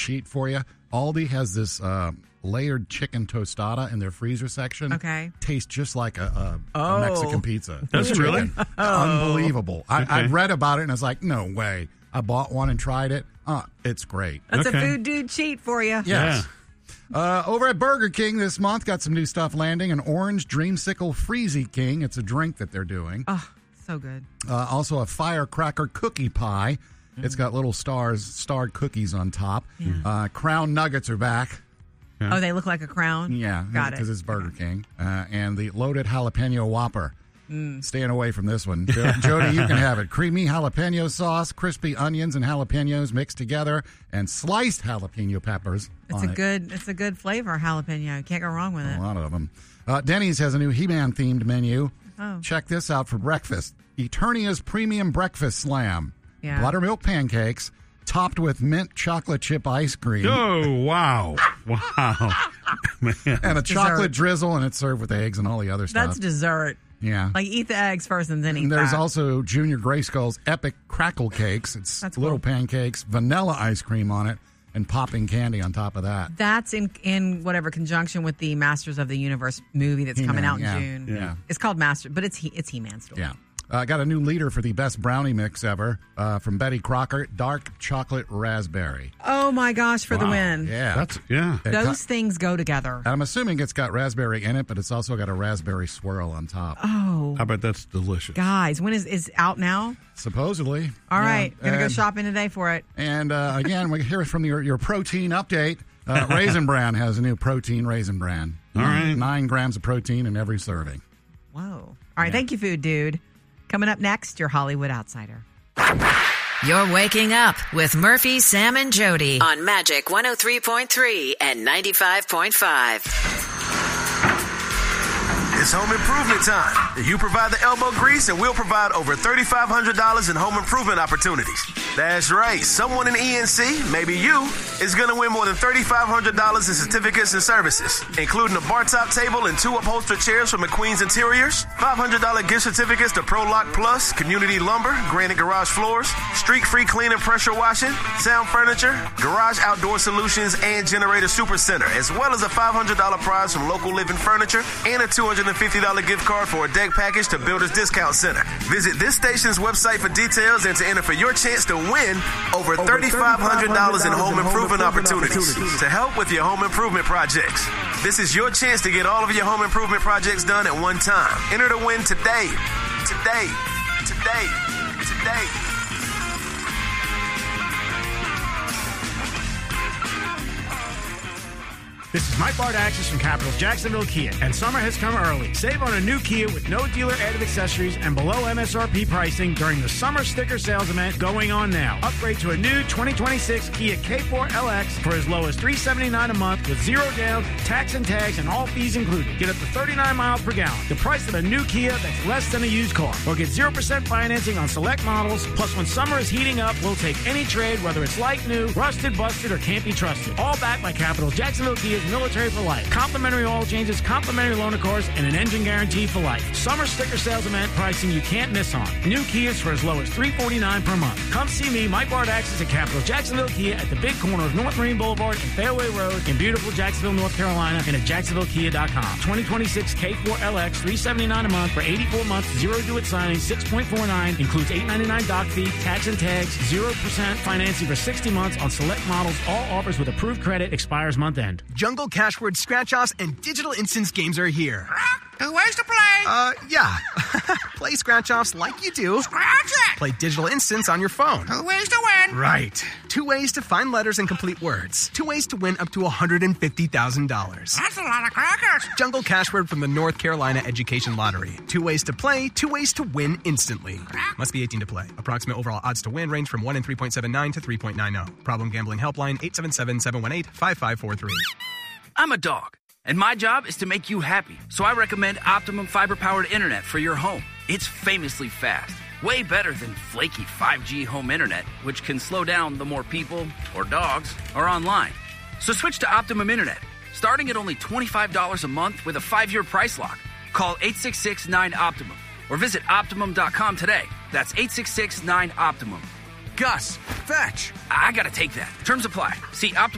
cheat for you. Aldi has this layered chicken tostada in their freezer section. Okay. Tastes just like a Mexican pizza. Does it really? Unbelievable. I read about it and I was like, no way. I bought one and tried it. It's great. That's a food dude cheat for you. Yes. Yeah. Over at Burger King this month, got some new stuff landing. An orange Dreamsicle Freezy King. It's a drink that they're doing. Oh, so good. Also a firecracker cookie pie. It's got little starred cookies on top. Yeah. Crown Nuggets are back. Yeah. Oh, they look like a crown? Yeah. Got it. Because it's Burger King. And the loaded jalapeno Whopper. Staying away from this one. Jody, you can have it. Creamy jalapeno sauce, crispy onions and jalapenos mixed together, and sliced jalapeno peppers. It's a good flavor, jalapeno. You can't go wrong with it. A lot of them. Denny's has a new He-Man themed menu. Oh. Check this out for breakfast. Eternia's Premium Breakfast Slam. Yeah. Buttermilk pancakes topped with mint chocolate chip ice cream. Oh, wow. Wow. Man. And a chocolate drizzle, and it's served with eggs and all the other stuff. That's dessert. Yeah. Like, eat the eggs first and then eat There's that. also Junior Grayskull's Epic Crackle Cakes. It's little pancakes, vanilla ice cream on it, and popping candy on top of that. That's in whatever conjunction with the Masters of the Universe movie that's coming out in June. Yeah. It's called Master, but it's He-Man story. Yeah. Got a new leader for the best brownie mix ever from Betty Crocker, dark chocolate raspberry. Oh my gosh, for the win. Yeah. Those things go together. And I'm assuming it's got raspberry in it, but it's also got a raspberry swirl on top. Oh. I bet that's delicious. Guys, when is out now? Supposedly. All right. Gonna go shopping today for it. And again, we hear from your protein update. Raisin Bran has a new protein Raisin Bran. All right. 9 grams of protein in every serving. Whoa. All right. Thank you, food dude. Coming up next, your Hollywood Outsider. You're waking up with Murphy, Sam, and Jody on Magic 103.3 and 95.5. It's home improvement time. You provide the elbow grease and we'll provide over $3,500 in home improvement opportunities. That's right. Someone in ENC, maybe you, is going to win more than $3,500 in certificates and services, including a bar top table and 2 upholstered chairs from McQueen's Interiors, $500 gift certificates to Pro Lock Plus, Community Lumber, Granite Garage Floors, Streak-Free Clean and Pressure Washing, Sound Furniture, Garage Outdoor Solutions, and Generator Supercenter, as well as a $500 prize from Local Living Furniture and a $250 gift card for a deck package to Builders Discount Center. Visit this station's website for details and to enter for your chance to win over $3,500 in home improvement opportunities to help with your home improvement projects. This is your chance to get all of your home improvement projects done at one time. Enter to win today. Today. This is Mike Bardaxis from Capital's Jacksonville Kia, and summer has come early. Save on a new Kia with no dealer added accessories and below MSRP pricing during the summer sticker sales event going on now. Upgrade to a new 2026 Kia K4 LX for as low as $379 a month with zero down, tax and tags, and all fees included. Get up to 39 miles per gallon. The price of a new Kia that's less than a used car. Or get 0% financing on select models. Plus, when summer is heating up, we'll take any trade, whether it's like new, rusted, busted, or can't be trusted. All backed by Capital's Jacksonville Kia Military for life. Complimentary oil changes, complimentary loaner cars, and an engine guarantee for life. Summer sticker sales event pricing you can't miss on. New Kias for as low as $349 per month. Come see me, Mike Bardaxis at Capital Jacksonville Kia at the big corner of North Marine Boulevard and Fairway Road in beautiful Jacksonville, North Carolina, and at jacksonvillekia.com. 2026 K4 LX, $379 a month for 84 months, zero due at signing, 6.49, includes $899 dock fee, tax and tags, 0% financing for 60 months on select models. All offers with approved credit, expires month end. Jungle Cashword Scratch-Offs and Digital Instance games are here. 2 ways to play. Yeah. Play Scratch-Offs like you do. Scratch it. Play Digital Instance on your phone. 2 ways to win. Right. 2 ways to find letters and complete words. 2 ways to win up to $150,000. That's a lot of crackers. Jungle Cashword from the North Carolina Education Lottery. 2 ways to play, 2 ways to win instantly. Must be 18 to play. Approximate overall odds to win range from 1 in 3.79 to 3.90. Problem gambling helpline 877-718-5543. I'm a dog, and my job is to make you happy. So I recommend Optimum fiber-powered internet for your home. It's famously fast, way better than flaky 5G home internet, which can slow down the more people or dogs are online. So switch to Optimum Internet, starting at only $25 a month with a 5-year price lock. Call 866-9-OPTIMUM or visit Optimum.com today. That's 866-9-OPTIMUM. Gus, fetch. I gotta take that. Terms apply. See Optimum.